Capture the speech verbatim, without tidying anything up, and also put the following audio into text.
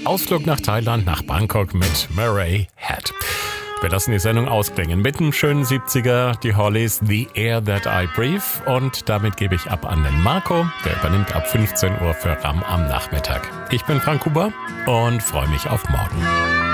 Ausflug nach Thailand, nach Bangkok mit Murray Head. Wir lassen die Sendung ausklingen mit einem schönen siebziger, die Hollies, The Air That I Breathe. Und damit gebe ich ab an den Marco, der übernimmt ab fünfzehn Uhr für RAM am Nachmittag. Ich bin Frank Huber und freue mich auf morgen.